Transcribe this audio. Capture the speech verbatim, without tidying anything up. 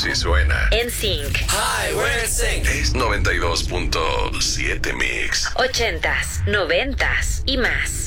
así suena. N Sync. Hi, we're N Sync. Es noventa y dos punto siete Mix. Ochentas, noventas y más.